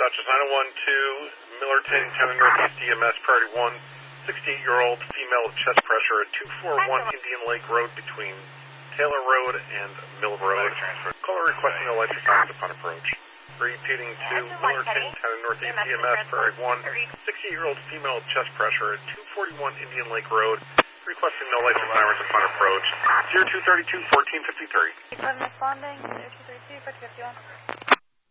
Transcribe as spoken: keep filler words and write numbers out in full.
Dispatches nine oh one two, Miller Tanning Town Northeast E M S, Priority one, sixty-eight-year-old female with chest pressure at two forty-one Indian Lake Road between Taylor Road and Mill Road. Caller requesting electric arms upon approach. Repeating to Miller Tanning Town Northeast E M S, Priority one, sixty-eight-year-old female with chest pressure at two forty-one Indian Lake Road. Requesting no electric sirens upon approach. zero two three two, one four five three. I'm responding. zero two three two, fourteen fifty-one.